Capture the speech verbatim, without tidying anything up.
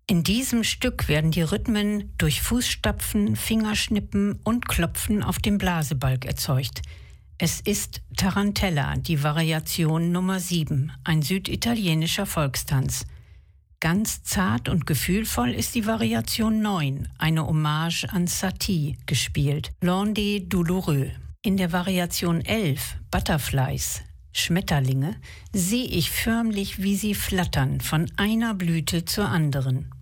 In diesem Stück werden die Rhythmen durch Fußstapfen, Fingerschnippen und Klopfen auf dem Blasebalg erzeugt. Es ist Tarantella, die Variation Nummer sieben, ein süditalienischer Volkstanz. Ganz zart und gefühlvoll ist die Variation neun, eine Hommage an Satie, gespielt, L'Onde douloureux. In der Variation elf, Butterflies, Schmetterlinge, sehe ich förmlich, wie sie flattern von einer Blüte zur anderen.